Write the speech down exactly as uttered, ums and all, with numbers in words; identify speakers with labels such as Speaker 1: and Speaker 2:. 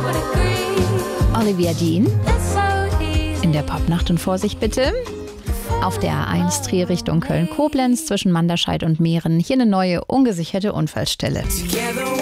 Speaker 1: Olivia Dean in der Popnacht und Vorsicht bitte. Auf der A eins Trier Richtung Köln-Koblenz zwischen Manderscheid und Mehren hier eine neue ungesicherte Unfallstelle.